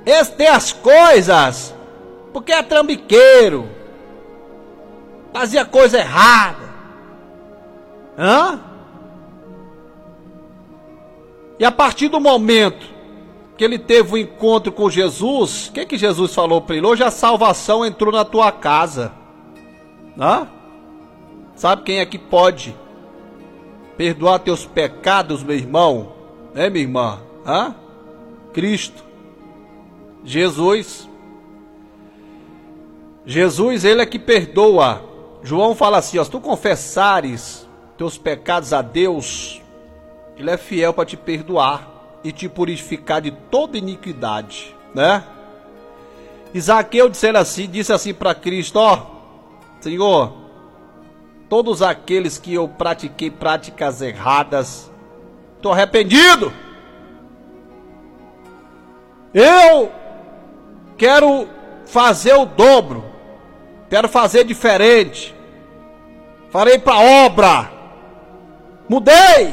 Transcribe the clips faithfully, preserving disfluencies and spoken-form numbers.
esse tem as coisas porque é trambiqueiro, fazia coisa errada. Hã? E a partir do momento que ele teve o um encontro com Jesus, o que que Jesus falou para ele? Hoje a salvação entrou na tua casa. Hã? Sabe quem é que pode perdoar teus pecados, meu irmão? É, minha irmã? Hã? Cristo. Jesus. Jesus, ele é que perdoa. João fala assim, ó, se tu confessares teus pecados a Deus, ele é fiel para te perdoar e te purificar de toda iniquidade, né? Zaqueu disse assim, disse assim para Cristo, ó, Senhor, todos aqueles que eu pratiquei práticas erradas, estou arrependido. Eu quero fazer o dobro, quero fazer diferente, farei para obra, mudei.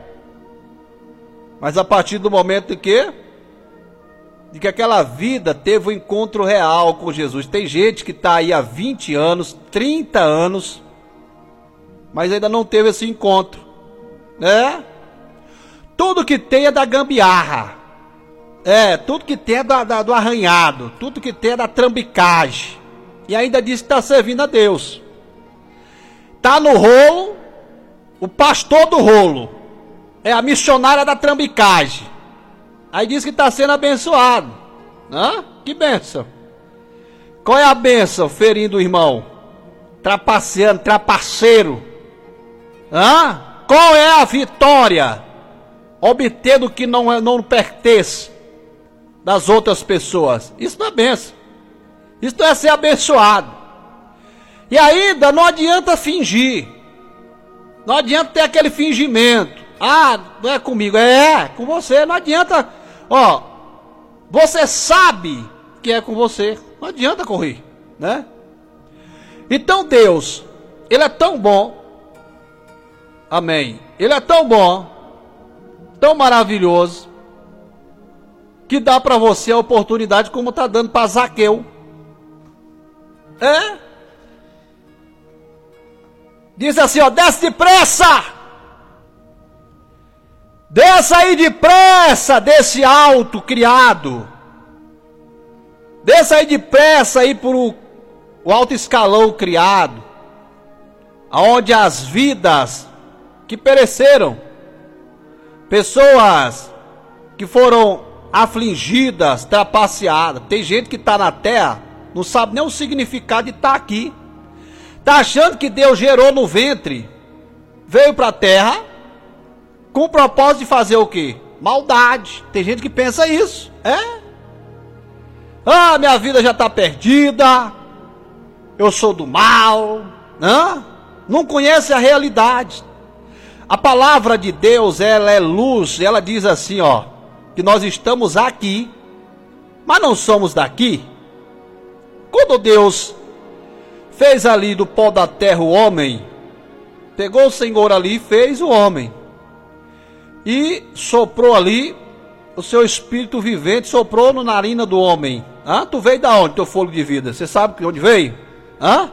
Mas a partir do momento que, de que aquela vida teve um encontro real com Jesus. Tem gente que está aí há vinte anos, trinta anos, mas ainda não teve esse encontro, né? Tudo que tem é da gambiarra, é, tudo que tem é da, da, do arranhado, tudo que tem é da trambicagem, e ainda diz que está servindo a Deus. Está no rolo, o pastor do rolo, é a missionária da trambicagem, aí diz que está sendo abençoado. Hã? Que bênção. Qual é a bênção? Ferindo o irmão, trapaceando, trapaceiro. Hã? Qual é a vitória? Obtendo o que não, é, não pertence das outras pessoas. Isso não é bênção. Isso não é ser abençoado. E ainda não adianta fingir. Não adianta ter aquele fingimento. Ah, não é comigo. É, é com você. Não adianta. Ó, você sabe que é com você. Não adianta correr, né? Então Deus, Ele é tão bom. Amém. Ele é tão bom, tão maravilhoso, que dá para você a oportunidade como está dando para Zaqueu. É? Diz assim, ó, desce depressa! Desça aí depressa desse alto criado. Desça aí depressa aí por o, o alto escalão criado, aonde as vidas que pereceram, pessoas que foram afligidas, trapaceadas. Tem gente que está na terra, não sabe nem o significado de estar aqui. Está achando que Deus gerou no ventre, veio para a terra, com o propósito de fazer o quê? Maldade. Tem gente que pensa isso, é? Ah, minha vida já está perdida, eu sou do mal, não? Não conhece a realidade. A palavra de Deus, ela é luz, ela diz assim, ó, que nós estamos aqui, mas não somos daqui. Quando Deus fez ali do pó da terra o homem, pegou o Senhor ali e fez o homem, e soprou ali o seu espírito vivente, soprou na narina do homem. Hã? Tu veio da onde, teu fôlego de vida? Você sabe de onde veio? Hã?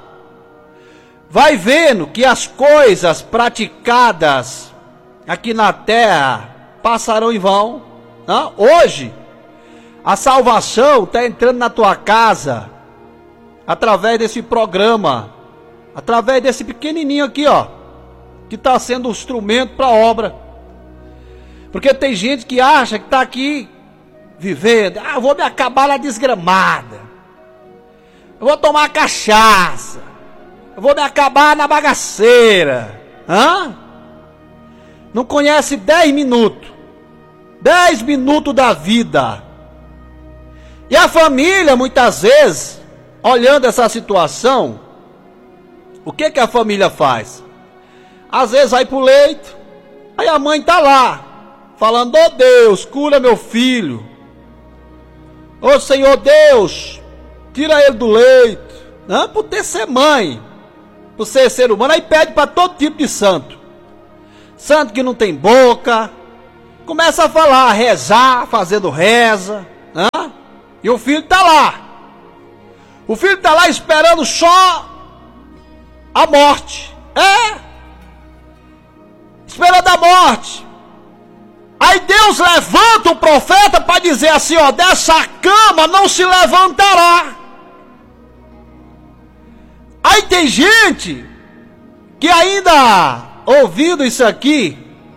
Vai vendo que as coisas praticadas aqui na terra passarão em vão. Hã? Hoje, a salvação está entrando na tua casa, através desse programa, através desse pequenininho aqui, ó, que está sendo um instrumento para a obra. Porque tem gente que acha que está aqui vivendo, ah, eu vou me acabar na desgramada, eu vou tomar cachaça, eu vou me acabar na bagaceira. Hã? Não conhece dez minutos, dez minutos da vida. E a família, muitas vezes, olhando essa situação, o que que a família faz? Às vezes vai pro leito, aí a mãe tá lá, falando, ô Deus, cura meu filho. Ô Senhor Deus, tira ele do leito. Não, por ter ser mãe, por ser ser humano, aí pede para todo tipo de santo. Santo que não tem boca, começa a falar, a rezar, fazendo reza. Hã? E o filho está lá. O filho está lá esperando só a morte. É. Esperando a morte. Aí Deus levanta o profeta para dizer assim, ó, dessa cama não se levantará. Aí tem gente que ainda, ouvindo isso aqui,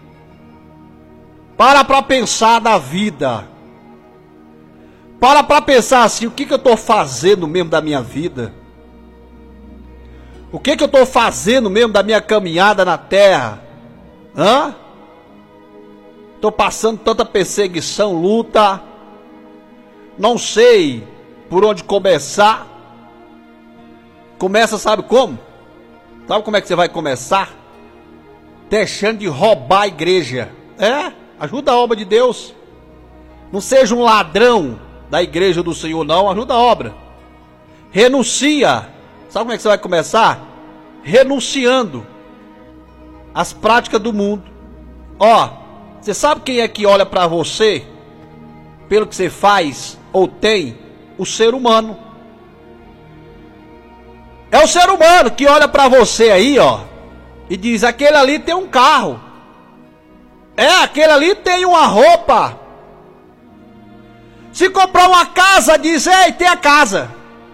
para para pensar na vida. Para para pensar assim, o que, que eu estou fazendo mesmo da minha vida? O que, que eu estou fazendo mesmo da minha caminhada na terra? Hã? Estou passando tanta perseguição, luta. Não sei por onde começar. Começa, sabe como? Sabe como é que você vai começar? Deixando de roubar a igreja. É, ajuda a obra de Deus. Não seja um ladrão da igreja do Senhor, não. Ajuda a obra. Renuncia. Sabe como é que você vai começar? Renunciando às práticas do mundo. Ó, você sabe quem é que olha para você pelo que você faz ou tem? O ser humano. É o ser humano que olha para você aí, ó, e diz, aquele ali tem um carro. É, aquele ali tem uma roupa. Se comprar uma casa, diz, ei, tem a casa.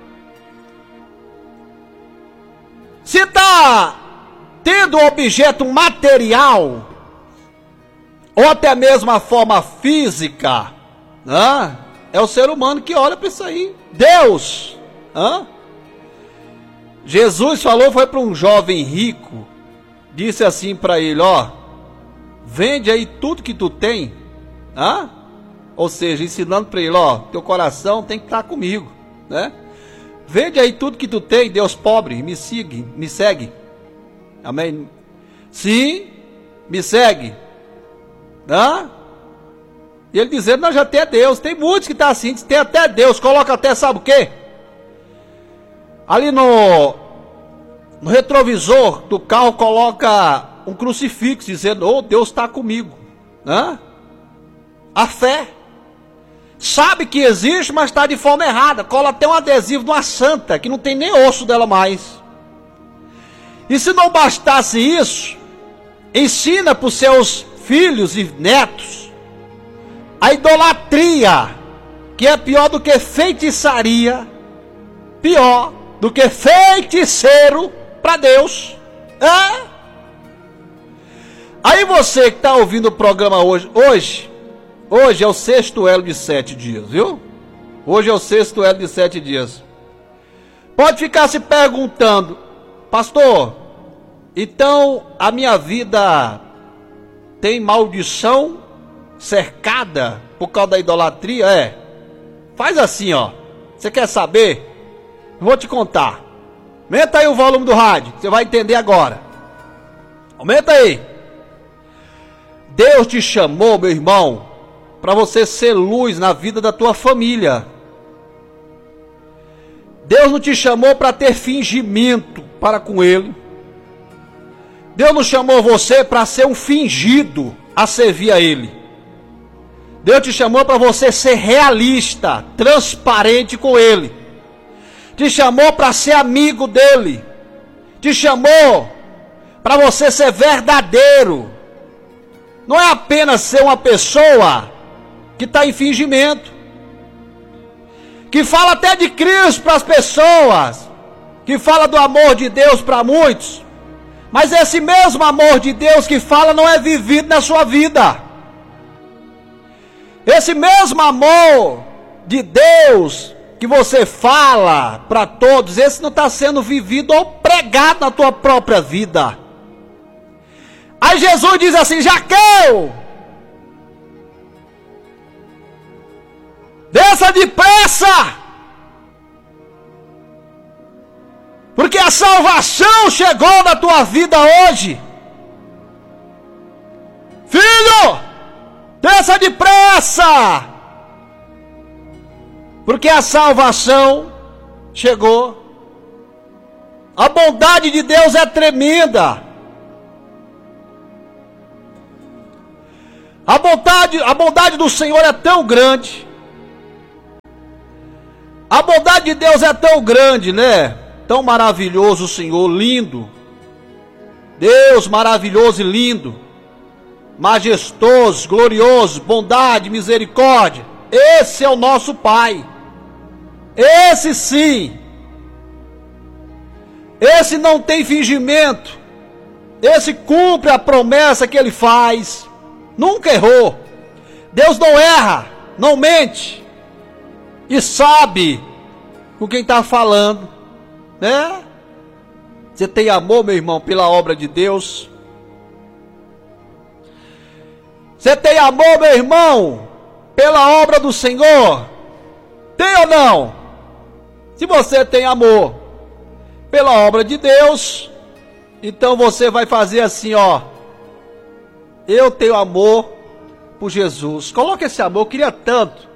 Se tá tendo um objeto material, ou até mesmo a forma física, né? É o ser humano que olha para isso aí. Deus, hã? Jesus falou, foi para um jovem rico, disse assim para ele, ó, vende aí tudo que tu tem, hã? Ou seja, ensinando para ele, ó, teu coração tem que estar comigo, né? Vende aí tudo que tu tem, Deus pobre, me siga, me segue. Amém? Sim, me segue. Hã? E ele dizendo, não, já tem Deus. Tem muitos que estão tá assim, tem até Deus, coloca até, sabe o quê? Ali no, no retrovisor do carro coloca um crucifixo, dizendo, oh, Deus está comigo. Hã? A fé. Sabe que existe, mas está de forma errada. Cola até um adesivo de uma santa, que não tem nem osso dela mais. E se não bastasse isso, ensina para os seus filhos e netos a idolatria, que é pior do que feitiçaria, pior do que feiticeiro para Deus. É? Aí você que está ouvindo o programa hoje, hoje, hoje é o sexto elo de sete dias, viu? Hoje é o sexto elo de sete dias. Pode ficar se perguntando, pastor, então a minha vida tem maldição cercada por causa da idolatria? É. Faz assim, ó. Você quer saber? Vou te contar. Aumenta aí o volume do rádio, você vai entender agora. Aumenta aí. Deus te chamou, meu irmão, para você ser luz na vida da tua família. Deus não te chamou para ter fingimento para com Ele. Deus não chamou você para ser um fingido a servir a Ele. Deus te chamou para você ser realista, transparente com Ele. Te chamou para ser amigo dEle. Te chamou para você ser verdadeiro. Não é apenas ser uma pessoa que está em fingimento, que fala até de Cristo para as pessoas, que fala do amor de Deus para muitos, mas esse mesmo amor de Deus que fala não é vivido na sua vida. Esse mesmo amor de Deus que você fala para todos, esse não está sendo vivido ou pregado na tua própria vida. Aí Jesus diz assim, Zaqueu, desça depressa, porque a salvação chegou na tua vida hoje. Filho, desça depressa, porque a salvação chegou. A bondade de Deus é tremenda. A bondade, a bondade do Senhor é tão grande A bondade de Deus é tão grande, né? Tão maravilhoso o Senhor, lindo. Deus maravilhoso e lindo. Majestoso, glorioso, bondade, misericórdia. Esse é o nosso Pai. Esse sim. Esse não tem fingimento. Esse cumpre a promessa que Ele faz. Nunca errou. Deus não erra, não mente. E sabe com quem está falando, né? Você tem amor, meu irmão, pela obra de Deus? Você tem amor, meu irmão, pela obra do Senhor? Tem ou não? Se você tem amor pela obra de Deus, então você vai fazer assim, ó. Eu tenho amor por Jesus. Coloca esse amor, eu queria tanto.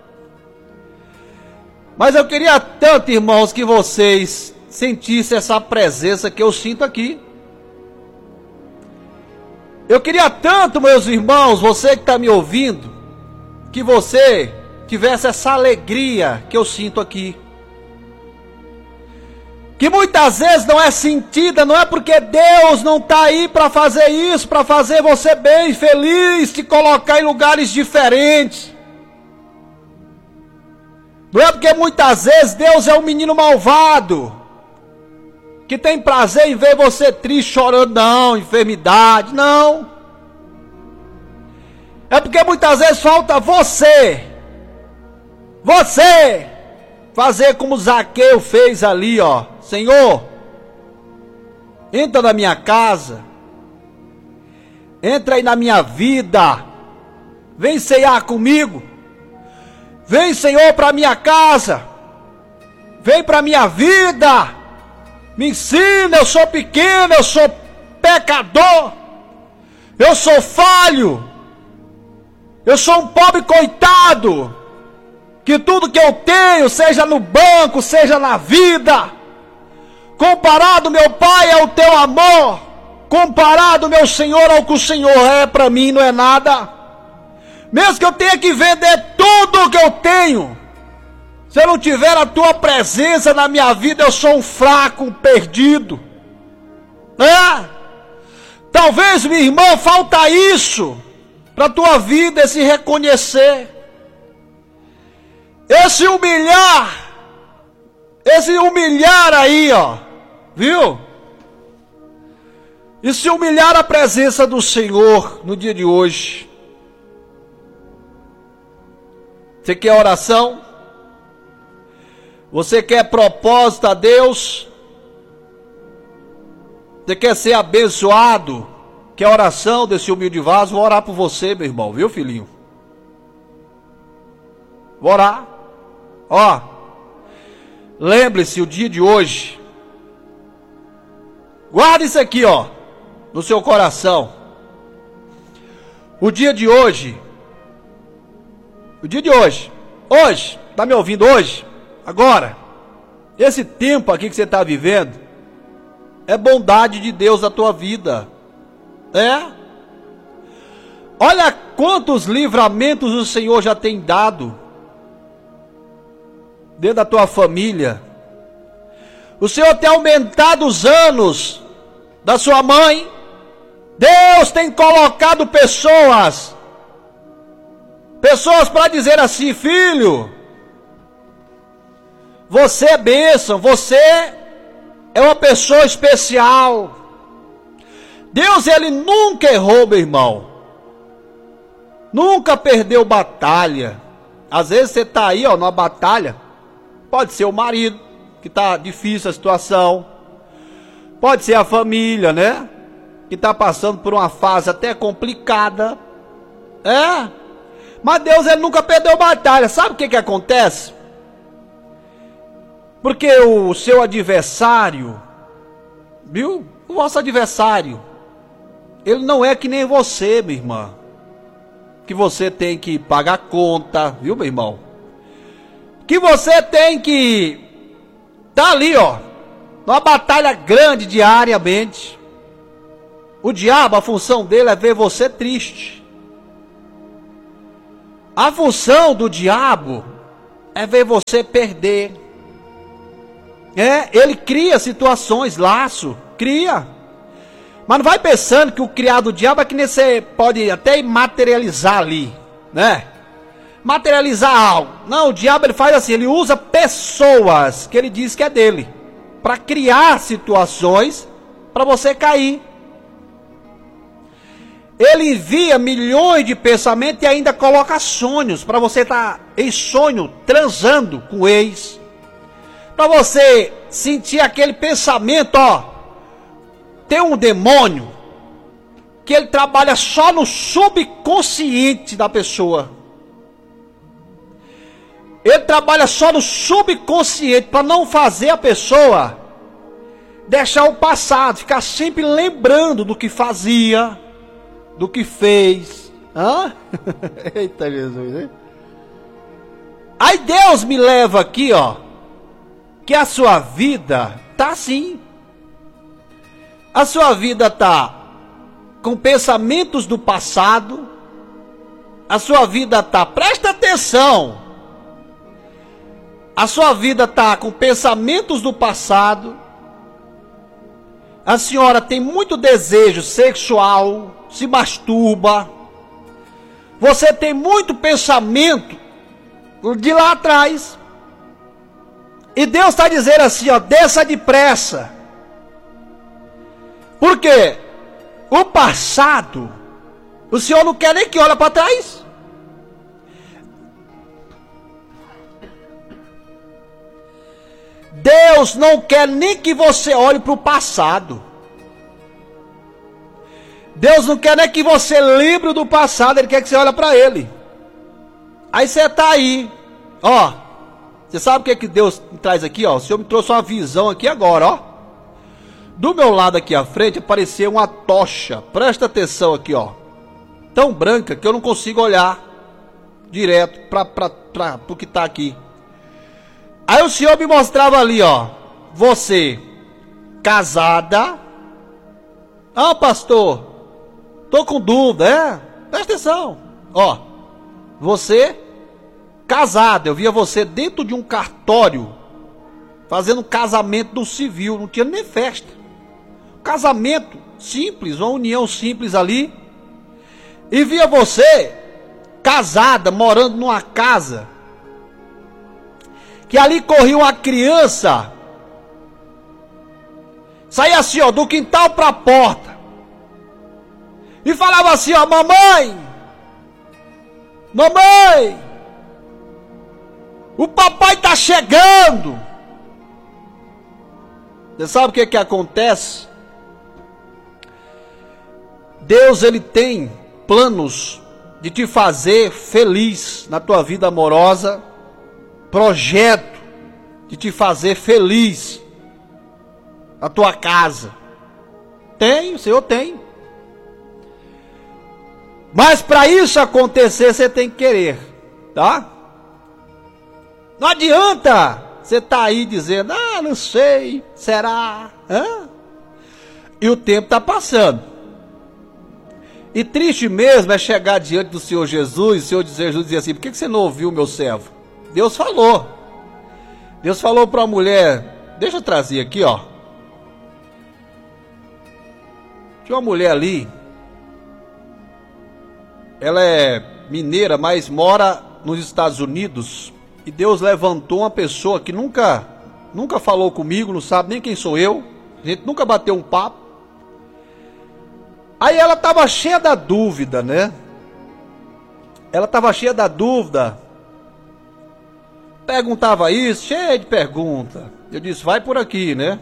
Mas eu queria tanto, irmãos, que vocês sentissem essa presença que eu sinto aqui. Eu queria tanto, meus irmãos, você que está me ouvindo, que você tivesse essa alegria que eu sinto aqui. Que muitas vezes não é sentida, não é porque Deus não está aí para fazer isso, para fazer você bem, feliz, te colocar em lugares diferentes. Não é porque muitas vezes Deus é um menino malvado, que tem prazer em ver você triste, chorando, não, enfermidade, não. É porque muitas vezes falta você, você, fazer como Zaqueu fez ali, ó. Senhor, entra na minha casa, entra aí na minha vida, vem ceiar comigo, vem, Senhor, para minha casa, vem para minha vida, me ensina, eu sou pequeno, eu sou pecador, eu sou falho, eu sou um pobre coitado, que tudo que eu tenho, seja no banco, seja na vida, comparado, meu Pai, ao teu amor, comparado, meu Senhor, ao que o Senhor é para mim, não é nada. Mesmo que eu tenha que vender tudo que eu tenho, se eu não tiver a tua presença na minha vida, eu sou um fraco, um perdido. É? Talvez, minha irmã, falta isso para a tua vida, esse reconhecer, esse humilhar, esse humilhar aí, ó, viu? E se humilhar a presença do Senhor no dia de hoje. Você quer oração? Você quer propósito a Deus? Você quer ser abençoado? Quer oração desse humilde vaso? Vou orar por você, meu irmão, viu, filhinho? Vou orar. Ó, lembre-se, o dia de hoje, guarda isso aqui, ó, no seu coração. O dia de hoje, o dia de hoje, hoje, tá me ouvindo hoje? Agora, esse tempo aqui que você está vivendo, é bondade de Deus na tua vida, é? Olha quantos livramentos o Senhor já tem dado, dentro da tua família. O Senhor tem aumentado os anos da sua mãe. Deus tem colocado pessoas, pessoas para dizer assim: filho, você é bênção, você é uma pessoa especial. Deus, ele nunca errou, meu irmão, nunca perdeu batalha. Às vezes você está aí, ó, numa batalha. Pode ser o marido, que está difícil a situação. Pode ser a família, né? Que está passando por uma fase até complicada. É? Mas Deus, ele nunca perdeu batalha. Sabe o que que acontece? Porque o seu adversário, viu? O vosso adversário, ele não é que nem você, minha irmã, que você tem que pagar conta, viu, meu irmão? Que você tem que tá ali, ó, numa batalha grande diariamente. O diabo, a função dele é ver você triste. A função do diabo é ver você perder. É, ele cria situações, laço, cria. Mas não vai pensando que o criado do diabo é que nem você pode até materializar ali, né? Materializar algo. Não, o diabo ele faz assim, ele usa pessoas que ele diz que é dele, para criar situações para você cair. Ele envia milhões de pensamentos e ainda coloca sonhos para você estar em sonho transando com o ex. Para você sentir aquele pensamento, ó. Tem um demônio que ele trabalha só no subconsciente da pessoa. Ele trabalha só no subconsciente para não fazer a pessoa deixar o passado, ficar sempre lembrando do que fazia, do que fez. Hã? Eita Jesus, hein? Aí Deus me leva aqui, ó, que a sua vida tá assim. A sua vida tá com pensamentos do passado. A sua vida tá, presta atenção. A sua vida tá com pensamentos do passado. A senhora tem muito desejo sexual, se masturba. Você tem muito pensamento de lá atrás. E Deus está dizendo assim, ó, desça depressa. Por quê? O passado, o Senhor não quer nem que olhe para trás. Deus não quer nem que você olhe para o passado. Deus não quer nem que você lembre do passado, Ele quer que você olhe para Ele. Aí você está aí, ó. Você sabe o que, é que Deus traz aqui, ó? O Senhor me trouxe uma visão aqui agora, ó. Do meu lado aqui à frente apareceu uma tocha. Presta atenção aqui, ó. Tão branca que eu não consigo olhar direto para o que está aqui. Aí o Senhor me mostrava ali, ó. Você casada. Ah, pastor, tô com dúvida, é? Presta atenção. Ó, você casada. Eu via você dentro de um cartório fazendo um casamento do civil. Não tinha nem festa. Casamento simples, uma união simples ali. E via você casada, morando numa casa, que ali corria uma criança, saía assim, ó, do quintal para a porta, e falava assim, ó, mamãe, mamãe, o papai tá chegando. Você sabe o que que acontece? Deus, ele tem planos de te fazer feliz na tua vida amorosa, projeto de te fazer feliz na tua casa. Tem, o Senhor tem. Mas para isso acontecer, você tem que querer, tá? Não adianta você tá aí dizendo, ah, não sei, será? Hã? E o tempo está passando. E triste mesmo é chegar diante do Senhor Jesus, e o Senhor Jesus dizer assim, por que você não ouviu, meu servo? Deus falou. Deus falou para a mulher, deixa eu trazer aqui, ó. Tinha uma mulher ali, ela é mineira, mas mora nos Estados Unidos, e Deus levantou uma pessoa que nunca, nunca falou comigo, não sabe nem quem sou eu, a gente nunca bateu um papo. Aí ela estava cheia da dúvida, né? Ela estava cheia da dúvida. Perguntava isso, cheia de pergunta. Eu disse, vai por aqui, né?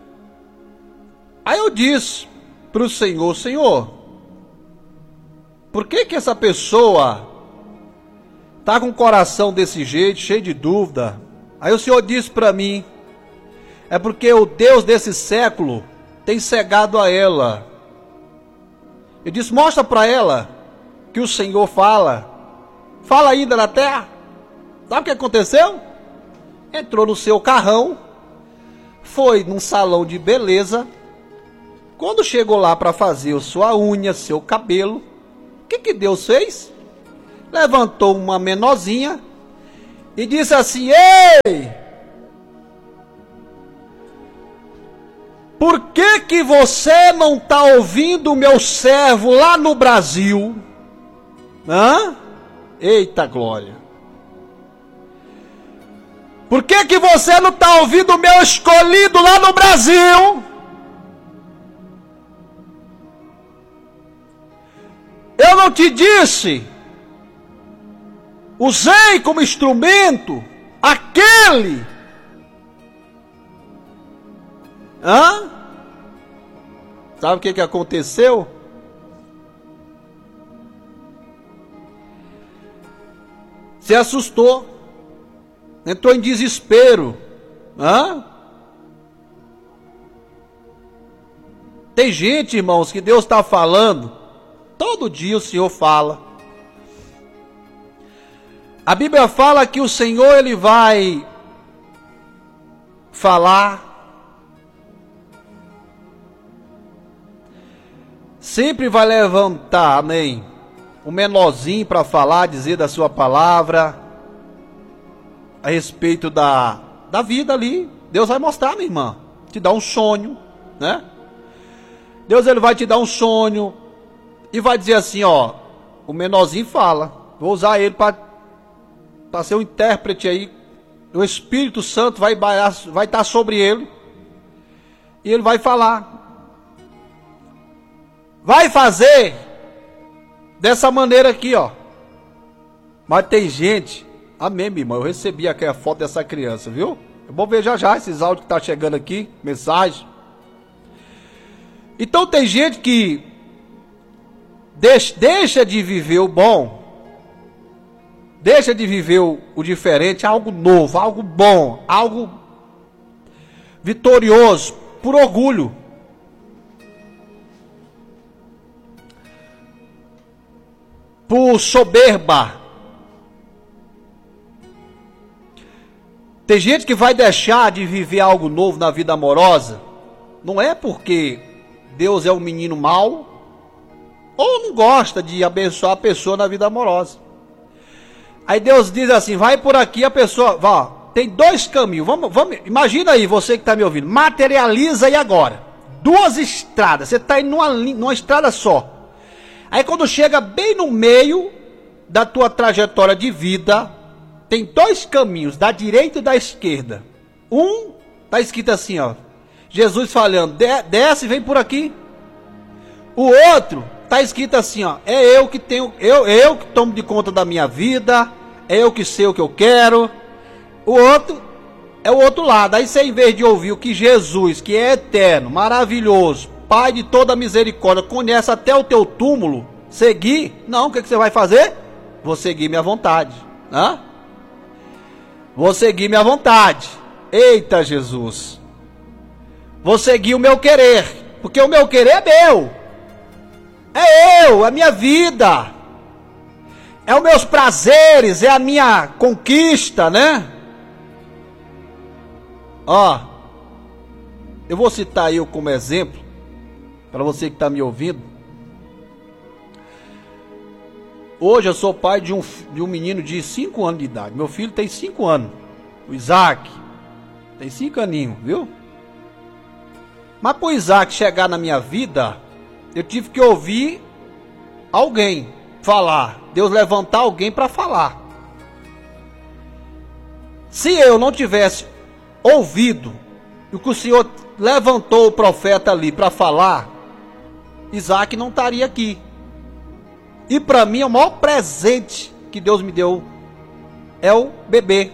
Aí eu disse para o Senhor, Senhor, por que que essa pessoa está com o coração desse jeito, cheio de dúvida? Aí o Senhor disse para mim, é porque o Deus desse século tem cegado a ela. Eu disse, mostra para ela que o Senhor fala. Fala ainda na terra. Sabe o que aconteceu? Entrou no seu carrão, foi num salão de beleza. Quando chegou lá para fazer sua unha, seu cabelo, o que que Deus fez? Levantou uma menorzinha e disse assim, ei, por que que você não está ouvindo o meu servo lá no Brasil? Hã? Eita glória! Por que que você não está ouvindo o meu escolhido lá no Brasil? Eu não te disse? Usei como instrumento aquele. Hã? Sabe o que que aconteceu? Se assustou. Entrou em desespero. Hã? Tem gente, irmãos, que Deus está falando. Todo dia o Senhor fala. A Bíblia fala que o Senhor, Ele vai falar. Sempre vai levantar, amém, um menorzinho para falar, dizer da sua palavra, a respeito da, da vida ali. Deus vai mostrar, minha irmã, te dar um sonho, né? Deus, Ele vai te dar um sonho e vai dizer assim, ó, o menorzinho fala, vou usar ele para para ser um intérprete aí, o Espírito Santo vai vai estar sobre ele, e ele vai falar. Vai fazer dessa maneira aqui, ó. Mas tem gente, amém, minha irmã, eu recebi aqui a foto dessa criança, viu? Eu vou ver já já esses áudios que tá chegando aqui, mensagem. Então tem gente que deixa, deixa de viver o bom, deixa de viver o, o diferente, algo novo, algo bom, algo vitorioso, por orgulho. Por soberba. Tem gente que vai deixar de viver algo novo na vida amorosa, não é porque Deus é um menino mau, ou não gosta de abençoar a pessoa na vida amorosa. Aí Deus diz assim, vai por aqui, a pessoa, vá, tem dois caminhos, vamos, vamos, imagina aí, você que está me ouvindo, materializa aí agora, duas estradas, você está indo numa, numa estrada só. Aí quando chega bem no meio da tua trajetória de vida, tem dois caminhos, da direita e da esquerda. Um, está escrito assim, ó, Jesus falando, desce e vem por aqui. O outro, está escrito assim, ó, é eu que tenho, eu, eu que tomo de conta da minha vida, é eu que sei o que eu quero. O outro é o outro lado. Aí você, em vez de ouvir o que Jesus, que é eterno, maravilhoso, Pai de toda misericórdia, conhece até o teu túmulo, seguir, não, o que, que você vai fazer? Vou seguir minha vontade. Hã? Vou seguir minha vontade. Eita Jesus. Vou seguir o meu querer, porque o meu querer é meu. É eu, é a minha vida. É os meus prazeres, é a minha conquista, né? Ó, eu vou citar eu como exemplo, para você que está me ouvindo. Hoje eu sou pai de um, de um menino de cinco anos de idade. Meu filho tem cinco anos. O Isaac. Tem cinco aninhos, viu? Mas para o Isaac chegar na minha vida, eu tive que ouvir alguém falar. Deus levantar alguém para falar. Se eu não tivesse ouvido o que o Senhor levantou o profeta ali para falar, Isaac não estaria aqui. E para mim, o maior presente que Deus me deu é o bebê.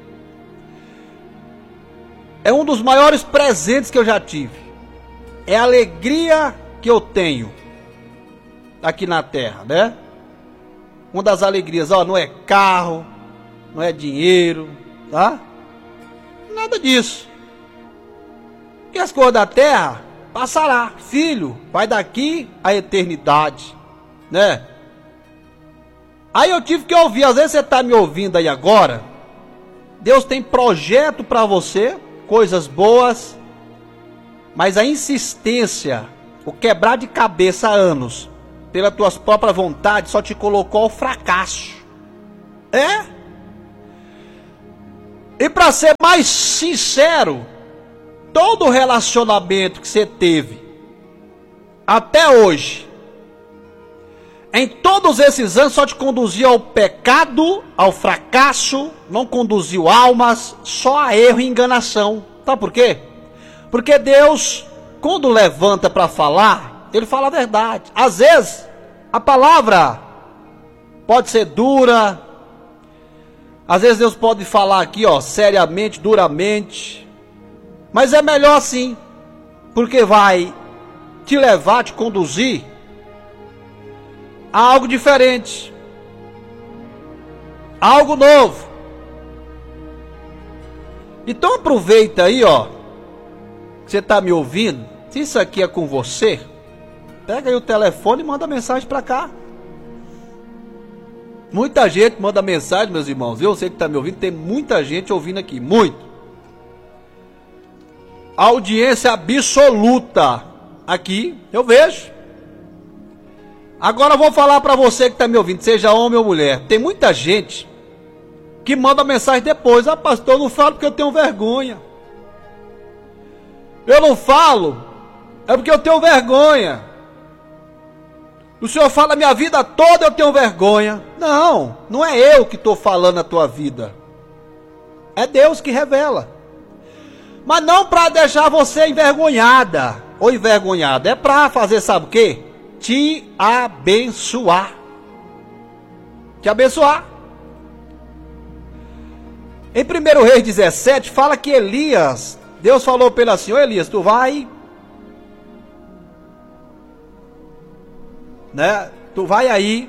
É um dos maiores presentes que eu já tive. É a alegria que eu tenho aqui na terra, né? Uma das alegrias, ó, não é carro, não é dinheiro, tá? Nada disso. E as coisas da terra passará. Filho, vai daqui à eternidade, né? Aí eu tive que ouvir, às vezes você está me ouvindo aí agora, Deus tem projeto para você, coisas boas, mas a insistência, o quebrar de cabeça há anos, pelas tuas próprias vontades, só te colocou ao fracasso. É? E para ser mais sincero, todo relacionamento que você teve até hoje, em todos esses anos, só te conduziu ao pecado, ao fracasso, não conduziu almas, só a erro e enganação. Sabe por quê? Porque Deus, quando levanta para falar, Ele fala a verdade. Às vezes, a palavra pode ser dura. Às vezes Deus pode falar aqui, ó, seriamente, duramente. Mas é melhor assim, porque vai te levar, te conduzir a algo diferente, algo novo. Então aproveita aí, ó, que você está me ouvindo. Se isso aqui é com você, pega aí o telefone e manda mensagem para cá. Muita gente manda mensagem, meus irmãos. Eu sei que está me ouvindo, tem muita gente ouvindo aqui, muito. Audiência absoluta aqui, eu vejo. Agora eu vou falar para você que está me ouvindo, seja homem ou mulher. Tem muita gente que manda mensagem depois. Ah, pastor, eu não falo porque eu tenho vergonha. Eu não falo, é porque eu tenho vergonha. O senhor fala a minha vida toda, eu tenho vergonha. Não, não é eu que estou falando a tua vida. É Deus que revela. Mas não para deixar você envergonhada ou envergonhado. É para fazer, sabe o quê? Te abençoar. Te abençoar. Em primeiro Reis dezessete, fala que Elias, Deus falou para ele assim: ô Elias, tu vai, né? Tu vai aí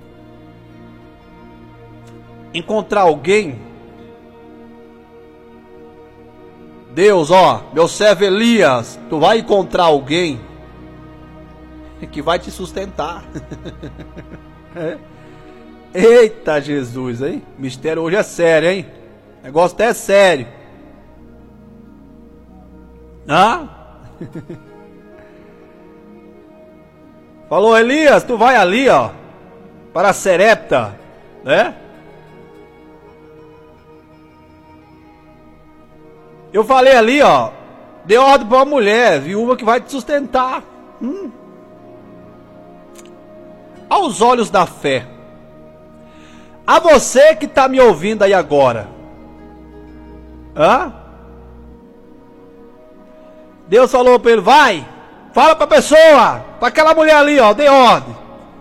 encontrar alguém. Deus, ó, meu servo Elias, tu vai encontrar alguém que vai te sustentar. É. Eita Jesus, hein? Mistério hoje é sério, hein? O negócio até é sério. Hã? Falou, Elias, tu vai ali, ó, para Serepta, né? Eu falei ali, ó, dê ordem para uma mulher, viúva, que vai te sustentar. Hum. Aos olhos da fé. A você que está me ouvindo aí agora. Hã? Deus falou para ele: vai, fala para a pessoa, para aquela mulher ali, ó, dê ordem.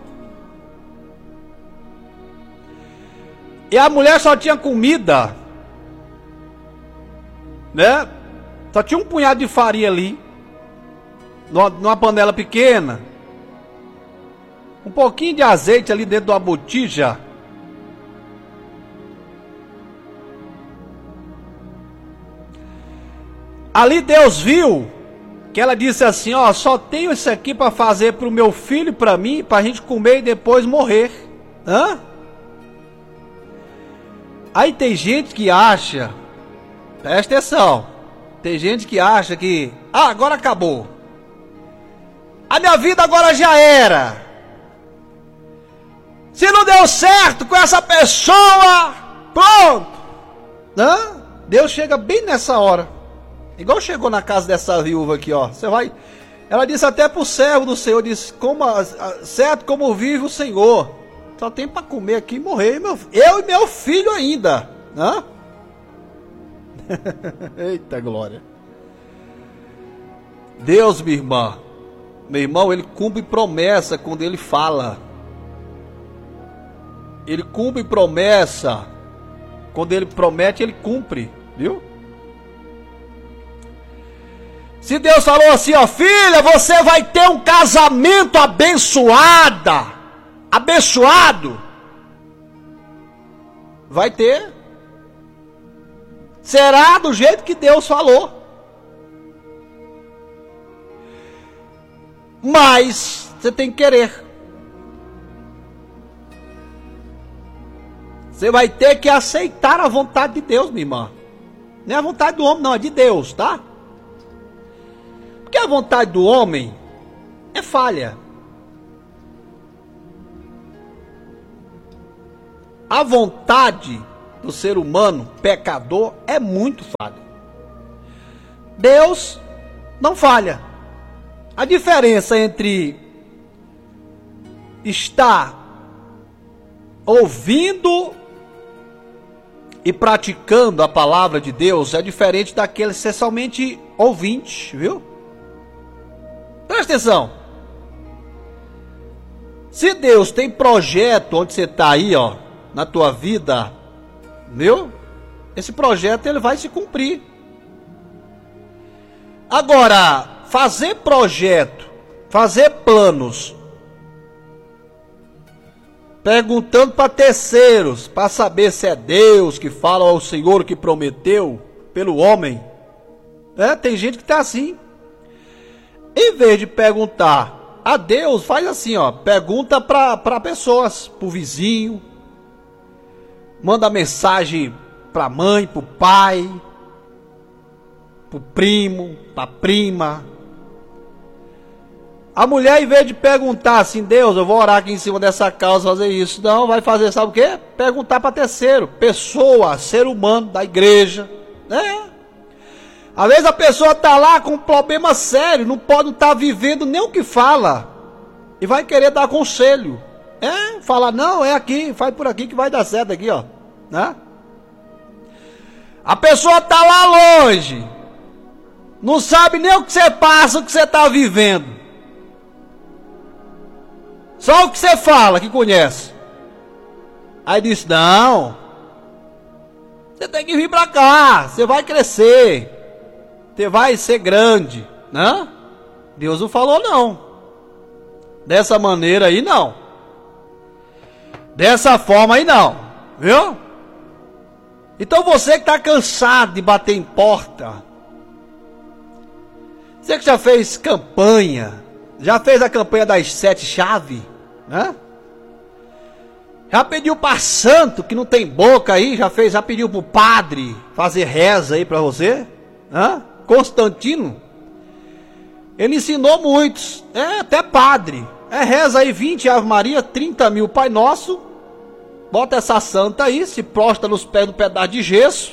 E a mulher só tinha comida, né? Só tinha um punhado de farinha ali, numa, numa panela pequena, um pouquinho de azeite ali dentro de uma botija. Ali Deus viu que ela disse assim: ó, só tenho isso aqui para fazer para o meu filho e para mim, para a gente comer e depois morrer. Hã? Aí tem gente que acha, presta atenção, tem gente que acha que, ah, agora acabou, a minha vida agora já era. Se não deu certo com essa pessoa, pronto. Hã? Deus chega bem nessa hora. Igual chegou na casa dessa viúva aqui, ó. Você vai. Ela disse até pro servo do Senhor, disse: como, certo como vive o Senhor, só tem para comer aqui e morrer, meu, eu e meu filho ainda. Hã? Eita glória. Deus, minha irmã, meu irmão, ele cumpre promessa quando ele fala. Ele cumpre promessa. Quando ele promete, ele cumpre, viu? Se Deus falou assim, ó, filha, você vai ter um casamento abençoada, abençoado, vai ter. Será do jeito que Deus falou. Mas você tem que querer. Você vai ter que aceitar a vontade de Deus, minha irmã. Não é a vontade do homem, não, é de Deus, tá? Porque a vontade do homem é falha. A vontade do ser humano pecador é muito falha. Deus não falha. A diferença entre estar ouvindo e praticando a palavra de Deus é diferente daquele ser somente ouvinte, viu? Presta atenção. Se Deus tem projeto onde você está aí, ó, na tua vida, viu? Esse projeto ele vai se cumprir. Agora, fazer projeto, fazer planos, perguntando para terceiros, para saber se é Deus que fala ao Senhor que prometeu pelo homem. É, tem gente que está assim. Em vez de perguntar a Deus, faz assim, ó, pergunta para pessoas, para o vizinho, manda mensagem para a mãe, para o pai, para o primo, para a prima. A mulher, em vez de perguntar assim, Deus, eu vou orar aqui em cima dessa causa, fazer isso, não, vai fazer, sabe o quê? Perguntar para terceiro, pessoa, ser humano da igreja, né? Às vezes a pessoa está lá com um problema sério, não pode estar vivendo nem o que fala, e vai querer dar conselho. É, fala, não, é aqui, faz por aqui que vai dar certo aqui, ó, né? A pessoa está lá longe, não sabe nem o que você passa, o que você está vivendo. Só o que você fala que conhece. Aí diz, não, você tem que vir para cá, você vai crescer. Você vai ser grande, né? Deus não falou não. Dessa maneira aí não. Dessa forma aí não, viu? Então você que está cansado de bater em porta, você que já fez campanha, já fez a campanha das sete chaves, né? Já pediu para santo que não tem boca aí, já fez, já pediu para o padre fazer reza aí para você, né? Constantino, ele ensinou muitos, é até padre, é reza aí vinte Ave Maria, trinta mil Pai Nosso, bota essa santa aí, se prostra nos pés do pedaço de gesso,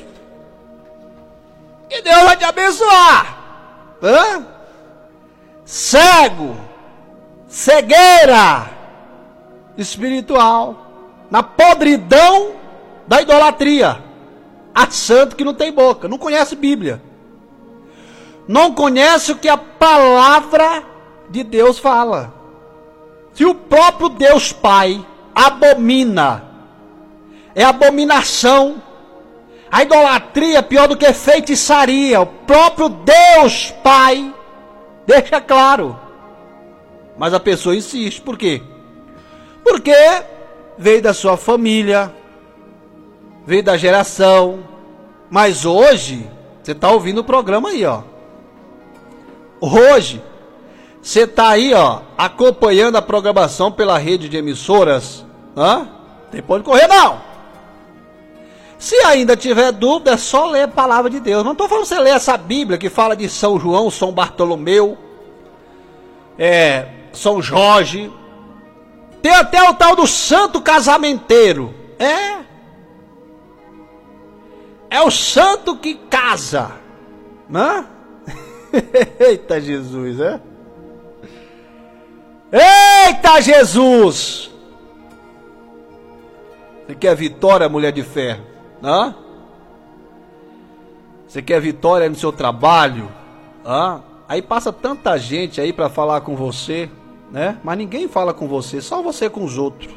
e Deus vai te abençoar. Hã? Cego, cegueira espiritual, na podridão da idolatria, a santo que não tem boca, não conhece Bíblia. Não conhece o que a palavra de Deus fala. Se o próprio Deus Pai abomina, é abominação, a idolatria é pior do que feitiçaria, o próprio Deus Pai deixa claro. Mas a pessoa insiste, por quê? Porque veio da sua família, veio da geração, mas hoje, você está ouvindo o programa aí, ó. Hoje, você está aí, ó, acompanhando a programação pela rede de emissoras, hã? Tem pode correr não. Se ainda tiver dúvida, é só ler a palavra de Deus. Não estou falando você ler essa Bíblia que fala de São João, São Bartolomeu, é, São Jorge. Tem até o tal do santo casamenteiro. É. É o santo que casa, né? Eita Jesus, é? Eita Jesus! Você quer vitória, mulher de fé? Hã? Você quer vitória no seu trabalho? Hã? Aí passa tanta gente aí para falar com você, né? Mas ninguém fala com você, só você com os outros.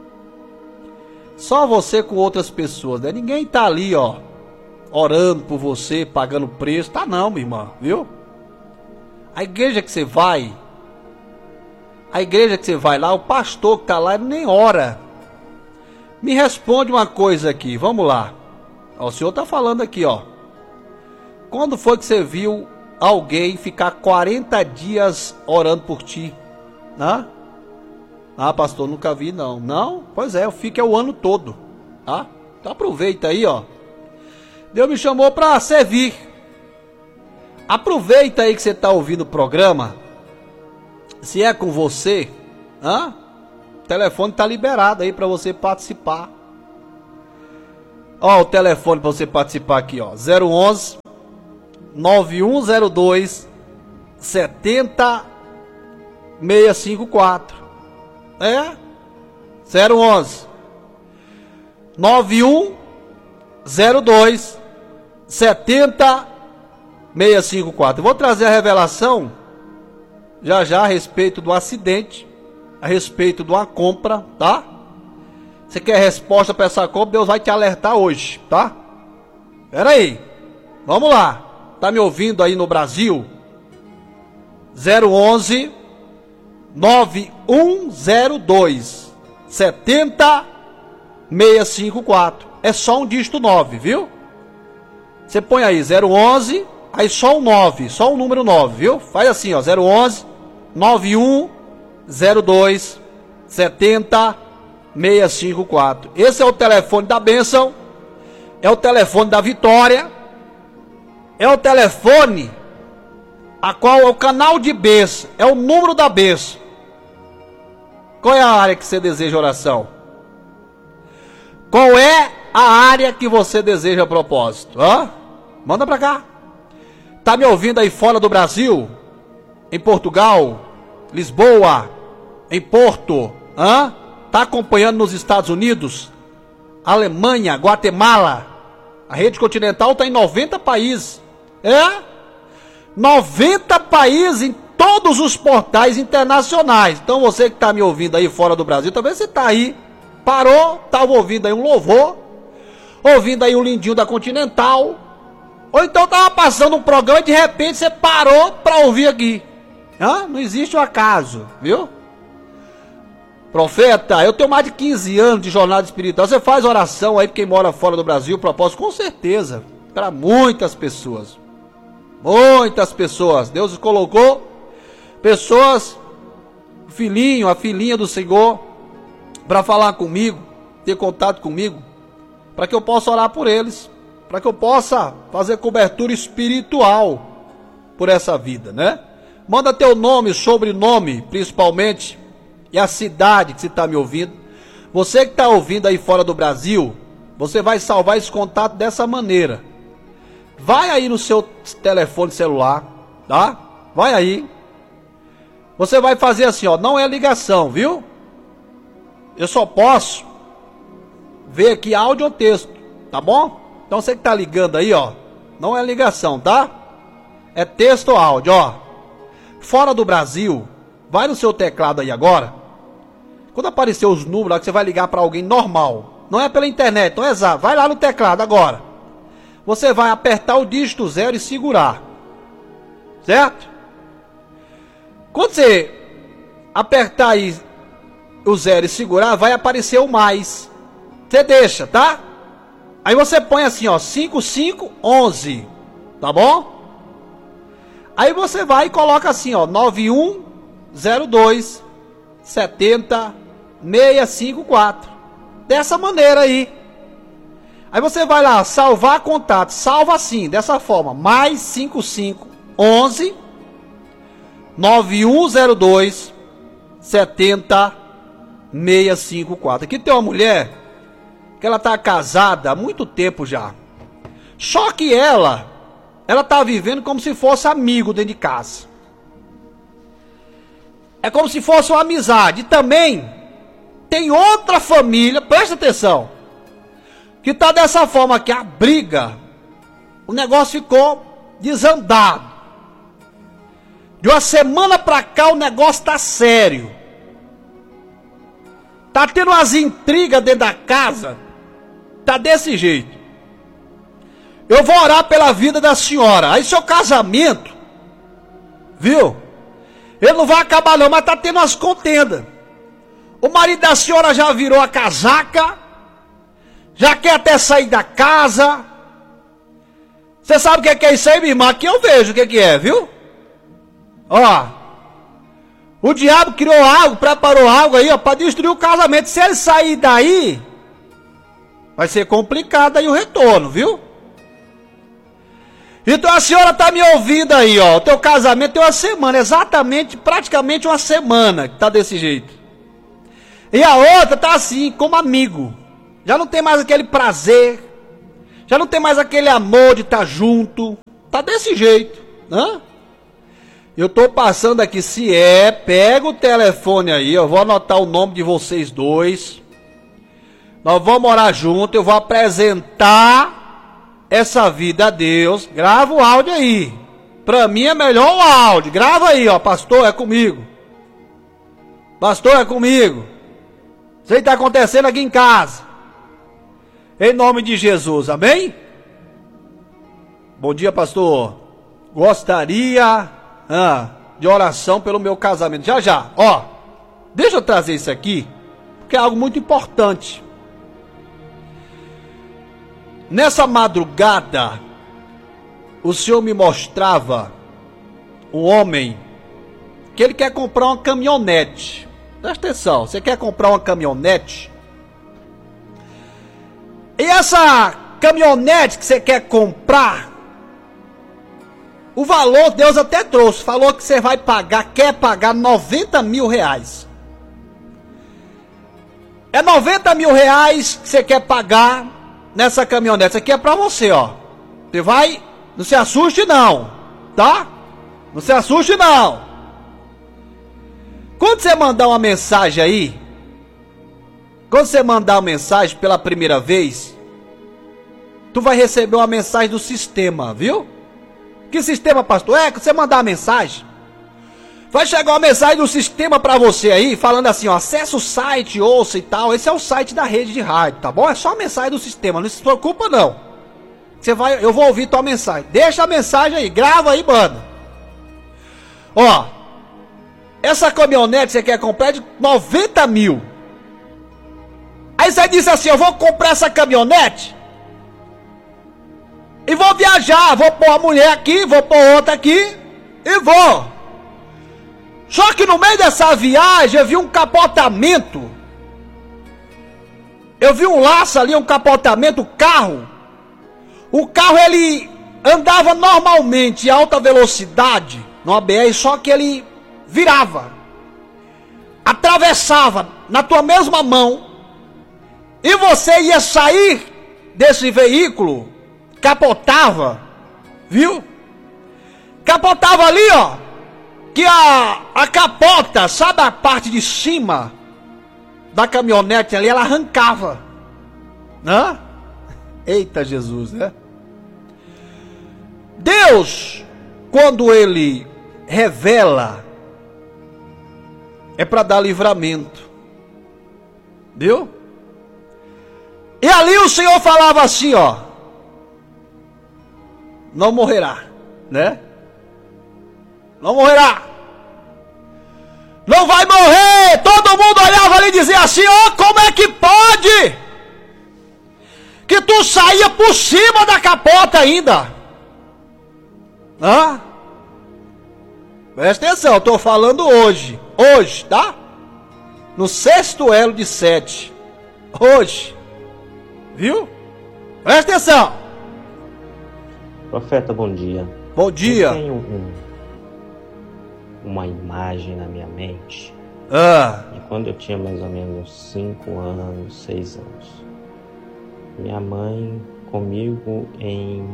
Só você com outras pessoas, né? Ninguém tá ali, ó, orando por você, pagando preço. Tá não, minha irmã, viu? A igreja que você vai, a igreja que você vai lá, o pastor que está lá, ele nem ora. Me responde uma coisa aqui, vamos lá. Ó, o senhor está falando aqui, ó. Quando foi que você viu alguém ficar quarenta dias orando por ti? Hã? Ah, pastor, nunca vi não. Não? Pois é, eu fico é o ano todo. Tá? Então aproveita aí, ó. Deus me chamou para servir. Aproveita aí que você está ouvindo o programa. Se é com você, hã? O telefone está liberado aí para você participar. Ó, o telefone para você participar aqui, ó. zero onze, nove um zero dois sete zero seis cinco quatro. É? zero onze nove um zero dois sete zero seis cinco quatro. Eu vou trazer a revelação já já a respeito do acidente, a respeito de uma compra, tá? Você quer resposta para essa compra? Deus vai te alertar hoje, tá? Pera aí, vamos lá. Tá me ouvindo aí no Brasil? zero onze nove um zero dois sete zero seis cinco quatro. É só um dígito nove, viu? Você põe aí zero onze, aí só um nove, só o número nove, viu? Faz assim, ó, zero onze nove um zero dois sete zero seis cinco quatro. Esse é o telefone da bênção, é o telefone da vitória, é o telefone a qual é o canal de bênção, é o número da bênção. Qual é a área que você deseja oração? Qual é a área que você deseja propósito? Hã? Manda pra cá. Tá me ouvindo aí fora do Brasil? Em Portugal, Lisboa, em Porto, hã? Tá acompanhando nos Estados Unidos, Alemanha, Guatemala. A rede continental tá em noventa países. É? noventa países em todos os portais internacionais. Então você que tá me ouvindo aí fora do Brasil, talvez você tá aí, parou, tava ouvindo aí um louvor, ouvindo aí o lindinho da Continental, ou então tava passando um programa e de repente você parou para ouvir aqui. Hã? Não existe o acaso, viu? Profeta, eu tenho mais de quinze anos de jornada espiritual. Você faz oração aí para quem mora fora do Brasil, propósito, com certeza, para muitas pessoas. Muitas pessoas. Deus colocou pessoas, o filhinho, a filhinha do Senhor, para falar comigo, ter contato comigo, para que eu possa orar por eles, para que eu possa fazer cobertura espiritual por essa vida, né? Manda teu nome, sobrenome, principalmente, e a cidade que você está me ouvindo. Você que está ouvindo aí fora do Brasil, você vai salvar esse contato dessa maneira. Vai aí no seu telefone celular, tá? Vai aí. Você vai fazer assim, ó, não é ligação, viu? Eu só posso ver aqui áudio ou texto, tá bom? Então você que tá ligando aí, ó, não é ligação, tá? É texto ou áudio, ó. Fora do Brasil, vai no seu teclado aí agora. Quando aparecer os números lá que você vai ligar para alguém normal, não é pela internet, não é exato. Vai lá no teclado agora. Você vai apertar o dígito zero e segurar. Certo? Quando você apertar aí o zero e segurar, vai aparecer o mais. Você deixa, tá? Aí você põe assim, ó, cinco cinco um um, tá bom? Aí você vai e coloca assim, ó, nove um zero dois sete zero seis cinco quatro. Dessa maneira aí. Aí você vai lá, salvar contato, salva assim, dessa forma, mais cinco cinco um um nove um zero dois sete zero seis cinco quatro. Aqui tem uma mulher que ela está casada há muito tempo já. Só que ela, ela está vivendo como se fosse amigo dentro de casa. É como se fosse uma amizade. E também tem outra família, presta atenção, que está dessa forma aqui, a briga, o negócio ficou desandado. De uma semana para cá o negócio está sério. Tá tendo umas intrigas dentro da casa, tá desse jeito. Eu vou orar pela vida da senhora. Aí seu casamento, viu? Ele não vai acabar não, mas tá tendo umas contendas. O marido da senhora já virou a casaca, já quer até sair da casa. Você sabe o que é, que é isso aí, minha irmã? Aqui eu vejo o que, que é, viu? Ó, o diabo criou algo, preparou algo aí, ó, para destruir o casamento. Se ele sair daí, vai ser complicado aí o retorno, viu? Então a senhora tá me ouvindo aí, ó. O teu casamento tem uma semana, exatamente, praticamente uma semana que tá desse jeito. E a outra tá assim, como amigo. Já não tem mais aquele prazer, já não tem mais aquele amor de estar junto, tá desse jeito, né? Eu tô passando aqui, se é, pega o telefone aí, eu vou anotar o nome de vocês dois. Nós vamos orar junto, eu vou apresentar essa vida a Deus. Grava o áudio aí. Pra mim é melhor o áudio. Grava aí, ó, pastor, é comigo. Pastor, é comigo. Isso aí tá acontecendo aqui em casa. Em nome de Jesus, amém? Bom dia, pastor. Gostaria ah, de oração pelo meu casamento. Já, já, ó. Deixa eu trazer isso aqui, porque é algo muito importante. Nessa madrugada, o Senhor me mostrava um homem que ele quer comprar uma caminhonete. Presta atenção, você quer comprar uma caminhonete? E essa caminhonete que você quer comprar, o valor Deus até trouxe, falou que você vai pagar, quer pagar noventa mil reais. É noventa mil reais que você quer pagar nessa caminhonete. Isso aqui é pra você, ó. Você vai, não se assuste não, tá? Não se assuste não. Quando você mandar uma mensagem aí, quando você mandar uma mensagem pela primeira vez, tu vai receber uma mensagem do sistema, viu? Que sistema, pastor? É, quando você mandar uma mensagem, vai chegar uma mensagem do sistema pra você aí, falando assim, ó, acessa o site, ouça e tal. Esse é o site da rede de rádio, tá bom? É só a mensagem do sistema, não se preocupa não. Você vai, eu vou ouvir tua mensagem. Deixa a mensagem aí, grava aí, mano. Ó, essa caminhonete você quer comprar de noventa mil. Aí você disse assim, eu vou comprar essa caminhonete e vou viajar, vou pôr uma mulher aqui, vou pôr outra aqui e vou. Só que no meio dessa viagem eu vi um capotamento. Eu vi um laço ali, um capotamento, o carro. O carro ele andava normalmente em alta velocidade no A B R, só que ele virava, atravessava na tua mesma mão, e você ia sair desse veículo, capotava, viu? Capotava ali, ó, que a, a capota, sabe a parte de cima da caminhonete ali, ela arrancava, né? Eita Jesus, né? Deus, quando Ele revela, é para dar livramento, viu? E ali o Senhor falava assim, ó, não morrerá, né? Não morrerá. Não vai morrer. Todo mundo olhava ali e dizia assim, ó, como é que pode? Que tu saía por cima da capota ainda. Hã? Presta atenção, eu tô falando hoje. Hoje, tá? No sexto elo de sete. Hoje. Viu? Presta atenção. Profeta, bom dia. Bom dia. Eu tenho um, uma imagem na minha mente ah. de quando eu tinha mais ou menos cinco anos, seis anos. Minha mãe comigo em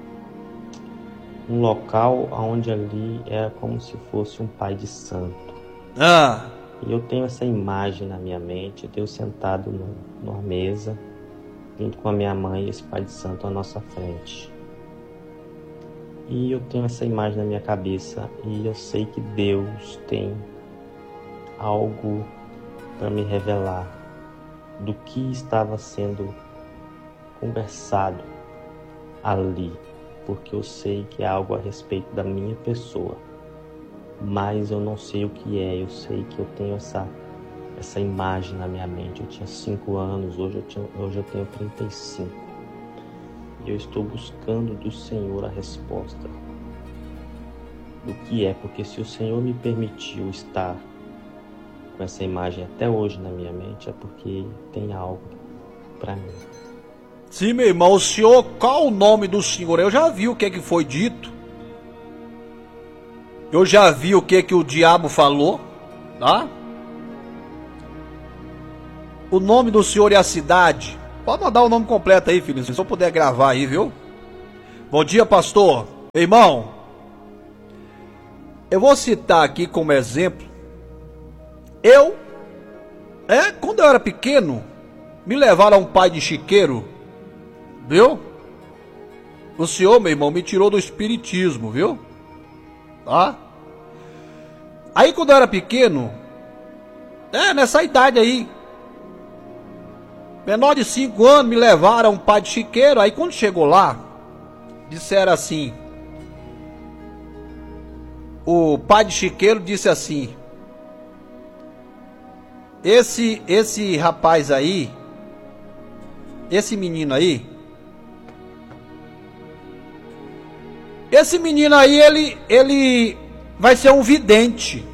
um local onde ali era como se fosse um pai de santo. Ah. E eu tenho essa imagem na minha mente, eu sentado no, numa mesa, junto com a minha mãe e esse pai de santo à nossa frente. E eu tenho essa imagem na minha cabeça e eu sei que Deus tem algo para me revelar do que estava sendo conversado ali, porque eu sei que é algo a respeito da minha pessoa, mas eu não sei o que é. Eu sei que eu tenho essa, essa imagem na minha mente. Eu tinha cinco anos, hoje eu, tinha, hoje eu tenho trinta e cinco. E eu estou buscando do Senhor a resposta do que é, porque se o Senhor me permitiu estar com essa imagem até hoje na minha mente, é porque tem algo para mim. Sim, meu irmão, o senhor, qual o nome do senhor? Eu já vi o que, que foi dito. Eu já vi o que, que o diabo falou, tá? O nome do senhor e a cidade. Pode mandar o nome completo aí, filho, se eu puder gravar aí, viu? Bom dia, pastor. Irmão, eu vou citar aqui como exemplo. Eu, é, quando eu era pequeno, me levaram a um pai de chiqueiro, viu? O senhor, meu irmão, me tirou do espiritismo, viu? Tá? Aí quando eu era pequeno, é, nessa idade aí, menor de cinco anos, me levaram a um pai de chiqueiro. Aí quando chegou lá, disseram assim, o pai de chiqueiro disse assim: Esse, esse rapaz aí, esse menino aí, esse menino aí, ele, ele vai ser um vidente.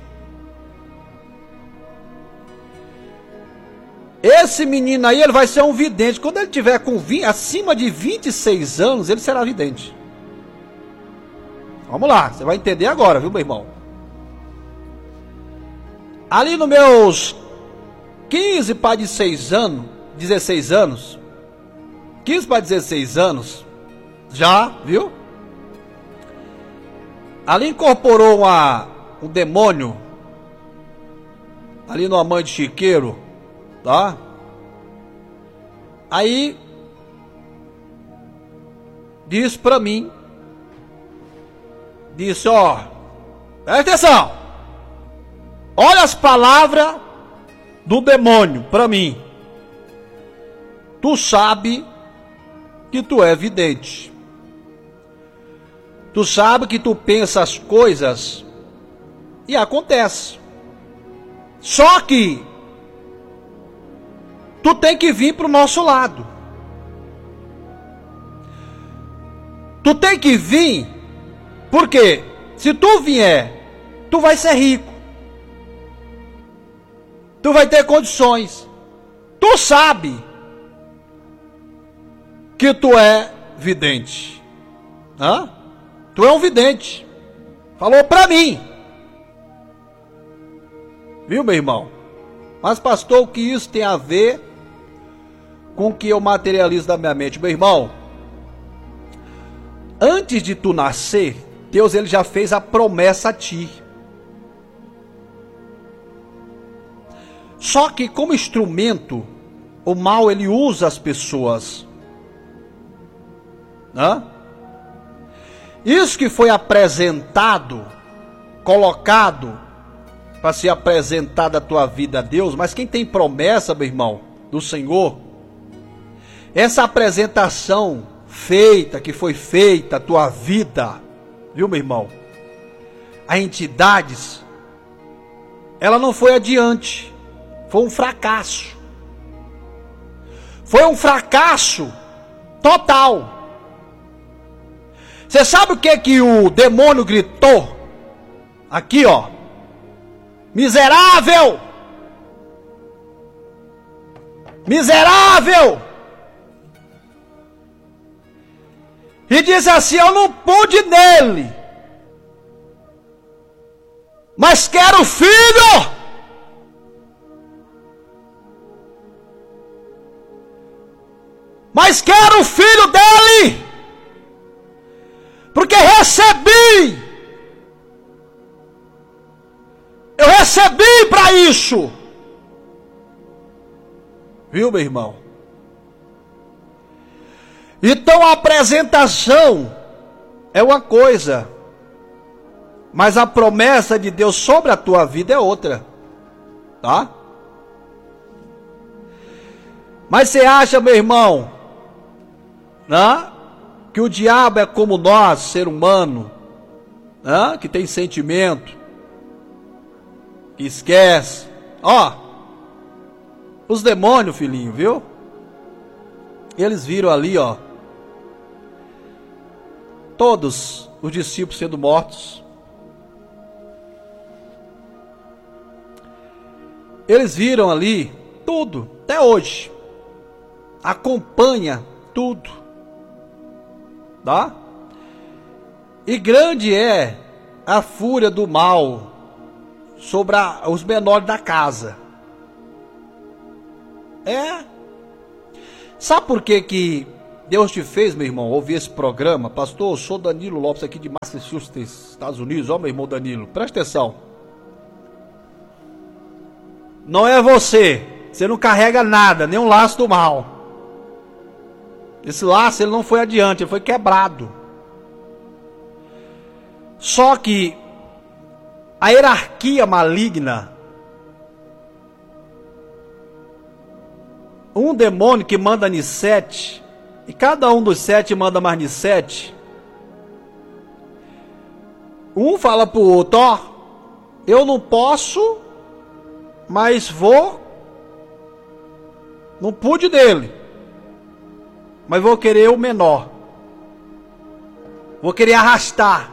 Esse menino aí, ele vai ser um vidente. Quando ele tiver com vinte, acima de vinte e seis anos, ele será vidente. Vamos lá, você vai entender agora, viu, meu irmão? Ali nos meus quinze para dezesseis anos, dezesseis anos, quinze para dezesseis anos, já, viu? Ali incorporou uma, um demônio, ali numa mãe de chiqueiro, tá? Aí, disse pra mim, disse, ó, presta atenção, olha as palavras do demônio pra mim. Tu sabe que tu é vidente. Tu sabe que tu pensa as coisas e acontece. Só que tu tem que vir pro nosso lado. Tu tem que vir, porque se tu vier, tu vai ser rico. Tu vai ter condições. Tu sabe que tu é vidente. Hã? Tu é um vidente. Falou pra mim. Viu, meu irmão? Mas, pastor, o que isso tem a ver com o que eu materializo da minha mente? Meu irmão, antes de tu nascer, Deus ele já fez a promessa a ti. Só que como instrumento, o mal ele usa as pessoas. Hã? Isso que foi apresentado, colocado para ser apresentado a tua vida a Deus, mas quem tem promessa, meu irmão, do Senhor, essa apresentação feita, que foi feita a tua vida, viu, meu irmão, a entidades, ela não foi adiante, foi um fracasso. Foi um fracasso total. Você sabe o que que o demônio gritou? Aqui, ó. Miserável! Miserável! E disse assim, eu não pude nele, mas quero filho! Mas quero o filho dele! Porque recebi! Eu recebi para isso! Viu, meu irmão? Então a apresentação é uma coisa, mas a promessa de Deus sobre a tua vida é outra, tá? Mas você acha, meu irmão, né, que o diabo é como nós, ser humano, né, que tem sentimento, que esquece? Ó, os demônios, filhinho, viu? Eles viram ali, ó, todos os discípulos sendo mortos. Eles viram ali tudo, até hoje. Acompanha tudo. Tá? E grande é a fúria do mal sobre a, os menores da casa. É. Sabe por que que Deus te fez, meu irmão, ouvir esse programa. Pastor, eu sou Danilo Lopes aqui de Massachusetts, Estados Unidos. Ó, meu irmão Danilo, presta atenção. Não é você. Você não carrega nada, nem um laço do mal. Esse laço, ele não foi adiante, ele foi quebrado. Só que a hierarquia maligna, um demônio que manda em sete, e cada um dos sete manda mais de sete. Um fala pro outro, ó, eu não posso, mas vou, não pude dele, mas vou querer o menor, vou querer arrastar,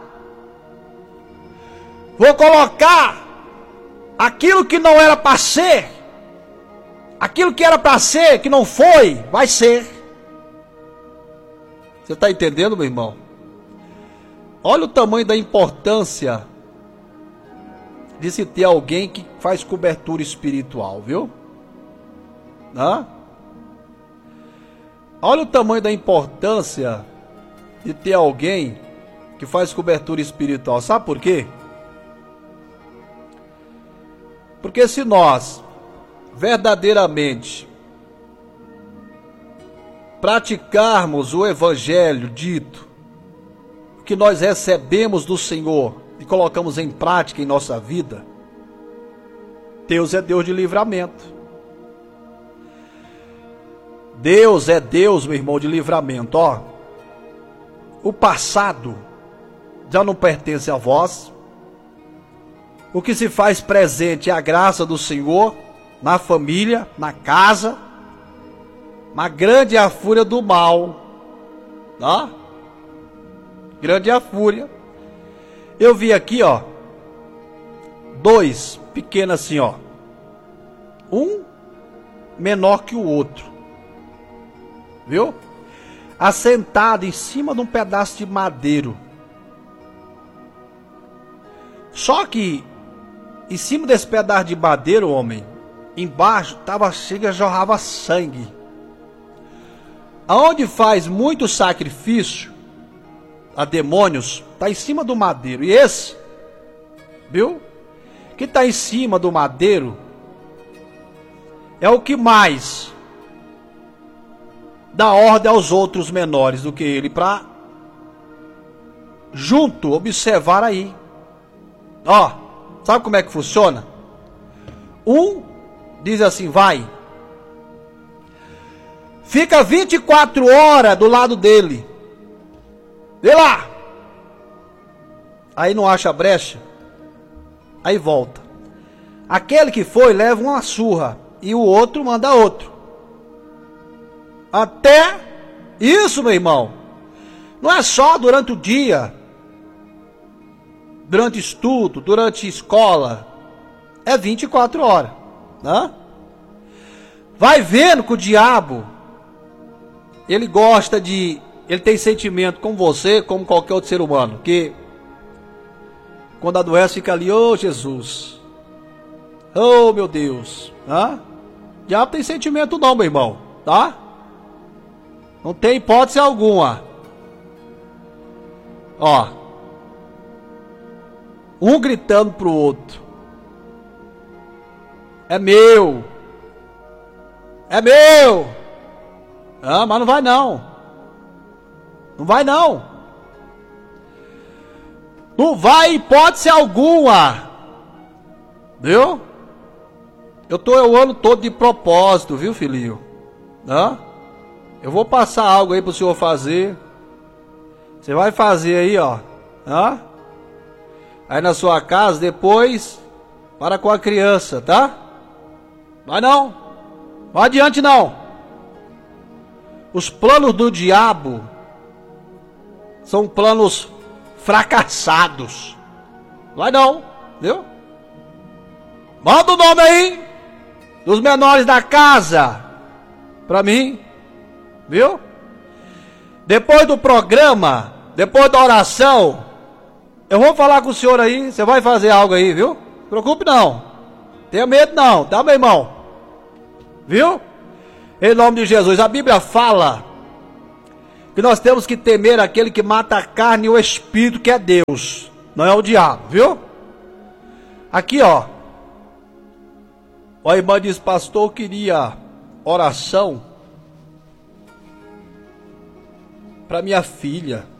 vou colocar aquilo que não era para ser, aquilo que era para ser, que não foi, vai ser. Você está entendendo, meu irmão? Olha o tamanho da importância de se ter alguém que faz cobertura espiritual, viu? Hã? Olha o tamanho da importância de ter alguém que faz cobertura espiritual. Sabe por quê? Porque se nós verdadeiramente praticarmos o evangelho dito, que nós recebemos do Senhor e colocamos em prática em nossa vida, Deus é Deus de livramento. Deus é Deus, meu irmão, de livramento. Ó, o passado já não pertence a vós. O que se faz presente é a graça do Senhor na família, na casa. Mas grande é a fúria do mal, tá? Grande é a fúria. Eu vi aqui, ó, dois pequenos assim, ó, um menor que o outro, viu? Assentado em cima de um pedaço de madeiro. Só que em cima desse pedaço de madeiro, homem, embaixo tava chega, jorrava sangue. Aonde faz muito sacrifício a demônios, está em cima do madeiro. E esse, viu? Que está em cima do madeiro é o que mais dá ordem aos outros menores do que ele, para junto observar aí. Ó, sabe como é que funciona? Um diz assim, vai. Fica vinte e quatro horas do lado dele. Vê lá. Aí não acha brecha. Aí volta. Aquele que foi leva uma surra. E o outro manda outro. Até isso, meu irmão. Não é só durante o dia. Durante estudo, durante escola. É vinte e quatro horas. Né? Vai vendo que o diabo, ele gosta de... Ele tem sentimento com você, como qualquer outro ser humano. Que quando adoece fica ali, ô oh, Jesus. Oh meu Deus. Tá? O diabo tem sentimento não, meu irmão. Tá? Não tem hipótese alguma. Ó. Um gritando pro outro. É meu. É meu. Ah, mas não vai não. Não vai não. Não vai hipótese alguma. Viu? Eu tô o ano todo de propósito, viu, filhinho? Hã? Eu vou passar algo aí pro senhor fazer. Você vai fazer aí, ó. Hã? Aí na sua casa, depois, para com a criança, tá? Vai não. Vai adiante não. Os planos do diabo são planos fracassados. Vai não, viu? Manda o nome aí dos menores da casa pra mim, viu? Depois do programa, depois da oração, eu vou falar com o senhor aí. Você vai fazer algo aí, viu? Não se preocupe não. Tenha medo não, tá, meu irmão? Viu? Em nome de Jesus. A Bíblia fala Que nós temos que temer aquele que mata a carne e o espírito, que é Deus, não é o diabo, viu? Aqui, ó. A irmã diz, pastor, eu queria oração para minha filha.